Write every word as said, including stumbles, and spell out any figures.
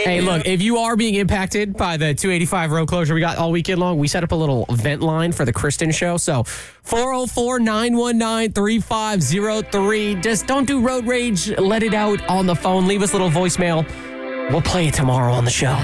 Hey, look, if you are being impacted by the two eighty-five road closure we got all weekend long, we set up a little vent line for the Kristen show. So four oh four, nine one nine, three five oh three. Just don't do road rage. Let it out on the phone. Leave us a little voicemail. We'll play it tomorrow on the show.